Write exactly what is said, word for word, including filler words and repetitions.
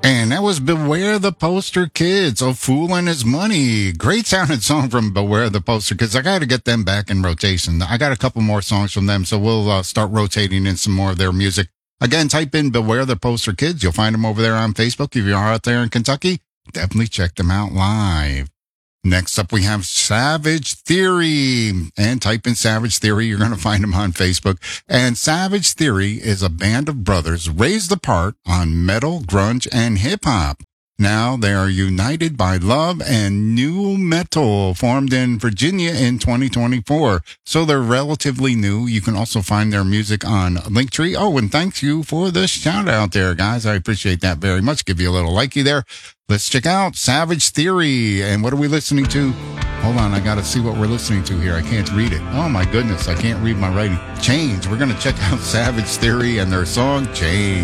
And that was Beware the Poster Kids, A Fool and His Money. Great sounding song from Beware the Poster Kids. I got to get them back in rotation. I got a couple more songs from them, so we'll uh, start rotating in some more of their music. Again, type in Beware the Poster Kids. You'll find them over there on Facebook. If you're out there in Kentucky, definitely check them out live. Next up, we have Savage Theory. And type in Savage Theory. You're going to find them on Facebook. And Savage Theory is a band of brothers raised apart on metal, grunge, and hip-hop. Now they are united by love and new metal, formed in Virginia in twenty twenty-four. So they're relatively new. You can also find their music on Linktree. Oh, and thank you for the shout out there, guys. I appreciate that very much. Give you a little likey there. Let's check out Savage Theory. And what are we listening to? Hold on, I got to see what we're listening to here. I can't read it. Oh my goodness, I can't read my writing. Change. We're going to check out Savage Theory and their song Change.